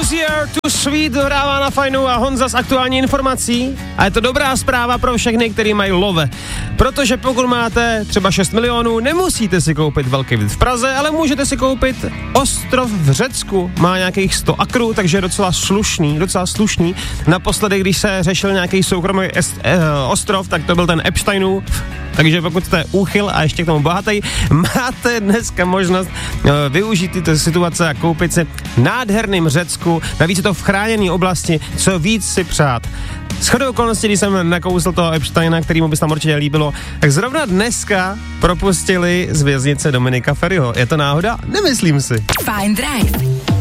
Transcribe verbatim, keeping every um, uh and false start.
Hozier, Too Sweet dohrává na Fajnu a Honza z aktuální informací. A je to dobrá zpráva pro všechny, kteří mají love. Protože pokud máte třeba šest milionů, nemusíte si koupit velký byt v Praze, ale můžete si koupit ostrov v Řecku. Má nějakých sto akrů, takže je docela slušný, docela slušný. Naposledy, když se řešil nějaký soukromý est, eh, ostrov, tak to byl ten Epsteinův. Takže pokud jste úchyl a ještě k tomu bohatý, máte dneska možnost uh, využít tyto situace a koupit si nádherným Řecku. Navíc je to v chráněné oblasti, co víc si přát. Shodou okolností, když jsem nakousl toho Epsteina, kterýmu by se tam určitě líbilo, tak zrovna dneska propustili z věznice Dominika Feriho. Je to náhoda? Nemyslím si. Fajn Drive.